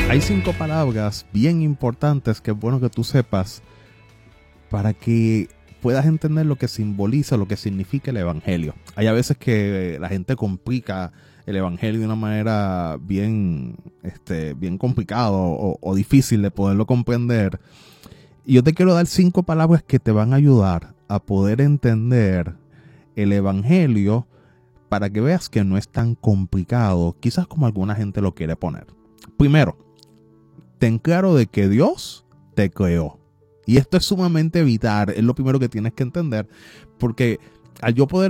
Hay 5 palabras bien importantes que es bueno que tú sepas para que puedas entender lo que simboliza, lo que significa el evangelio. Hay a veces que la gente complica el evangelio de una manera bien complicado o difícil de poderlo comprender. Y yo te quiero dar 5 palabras que te van a ayudar a poder entender el evangelio para que veas que no es tan complicado, quizás como alguna gente lo quiere poner. Primero, ten claro de que Dios te creó. Y esto es sumamente vital, es lo primero que tienes que entender, porque al yo poder